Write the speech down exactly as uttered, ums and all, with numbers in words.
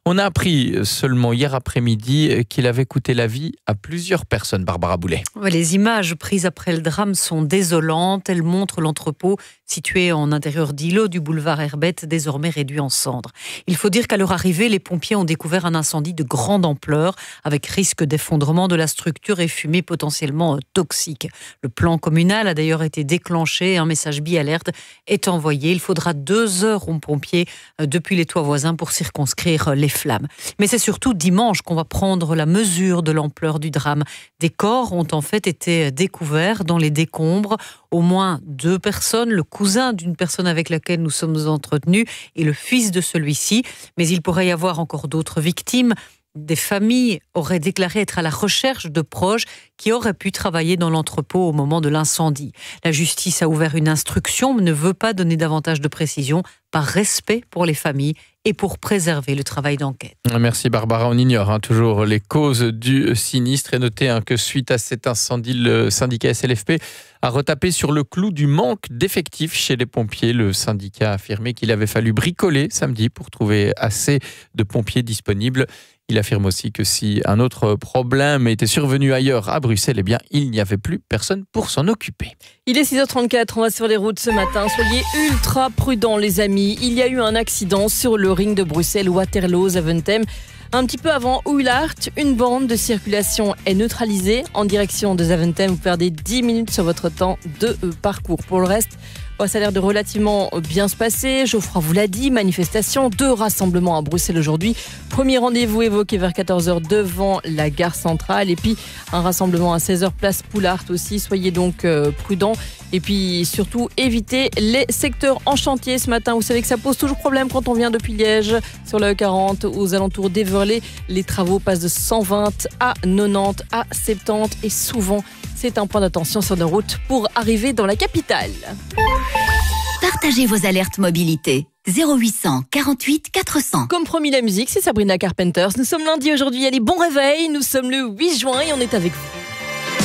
On a appris seulement hier après-midi qu'il avait coûté la vie à plusieurs personnes, Barbara Boulet. Les images prises après le drame sont désolantes. Elles montrent l'entrepôt situé en intérieur d'îlot du boulevard Herbette, désormais réduit en cendres. Il faut dire qu'à leur arrivée, les pompiers ont découvert un incendie de grande ampleur, avec risque d'effondrement de la structure et fumée potentiellement toxique. Le plan communal a d'ailleurs été déclenché et un message bi-alerte est envoyé. Il faudra deux heures aux pompiers depuis les toits voisins pour circonscrire les flammes. Mais c'est surtout dimanche qu'on va prendre la mesure de l'ampleur du drame. Des corps ont en fait été découverts dans les décombres. Au moins deux personnes, le cousin d'une personne avec laquelle nous sommes entretenus et le fils de celui-ci. Mais il pourrait y avoir encore d'autres victimes. Des familles auraient déclaré être à la recherche de proches qui auraient pu travailler dans l'entrepôt au moment de l'incendie. La justice a ouvert une instruction, mais ne veut pas donner davantage de précisions par respect pour les familles et pour préserver le travail d'enquête. Merci Barbara. On ignore hein, toujours les causes du sinistre et notez hein, que suite à cet incendie, le syndicat S L F P a retapé sur le clou du manque d'effectifs chez les pompiers. Le syndicat a affirmé qu'il avait fallu bricoler samedi pour trouver assez de pompiers disponibles. Il affirme aussi que si un autre problème était survenu ailleurs à Bruxelles, eh bien, il n'y avait plus personne pour s'en occuper. Il est six heures trente-quatre, on va sur les routes ce matin. Soyez ultra prudents les amis. Il y a eu un accident sur le ring de Bruxelles, Waterloo-Zaventem. Un petit peu avant Oulart, une bande de circulation est neutralisée. En direction de Zaventem, vous perdez dix minutes sur votre temps de parcours. Pour le reste, ça a l'air de relativement bien se passer. Geoffroy vous l'a dit, manifestation, deux rassemblements à Bruxelles aujourd'hui. Premier rendez-vous évoqué vers quatorze heures devant la gare centrale. Et puis un rassemblement à seize heures place Poulart aussi. Soyez donc euh, prudents. Et puis surtout, évitez les secteurs en chantier ce matin. Vous savez que ça pose toujours problème quand on vient depuis Liège. Sur la E quarante, aux alentours d'Everley, les travaux passent de cent vingt à quatre-vingt-dix à soixante-dix. Et souvent, c'est un point d'attention sur nos routes pour arriver dans la capitale. Partagez vos alertes mobilité. zéro huit cent quarante-huit quatre cents. Comme promis, la musique, c'est Sabrina Carpenter. Nous sommes lundi aujourd'hui. Allez, bon réveil. Nous sommes le huit juin et on est avec vous.